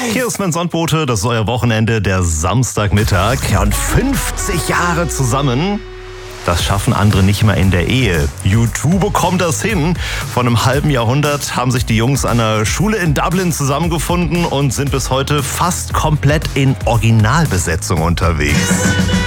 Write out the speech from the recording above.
Hier ist mein Sonnenbote, das ist euer Wochenende, der Samstagmittag. Ja, und 50 Jahre zusammen, das schaffen andere nicht mal in der Ehe. U2 bekommt das hin. Vor einem halben Jahrhundert haben sich die Jungs an einer Schule in Dublin zusammengefunden und sind bis heute fast komplett in Originalbesetzung unterwegs.